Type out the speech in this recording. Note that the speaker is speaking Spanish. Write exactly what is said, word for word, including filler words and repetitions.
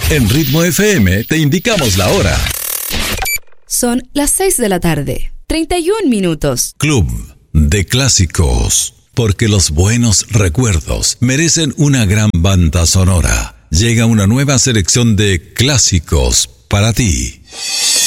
En Ritmo F M te indicamos la hora. Son las seis de la tarde, treinta y un minutos. Club de Clásicos. Porque los buenos recuerdos merecen una gran banda sonora. Llega una nueva selección de clásicos para ti.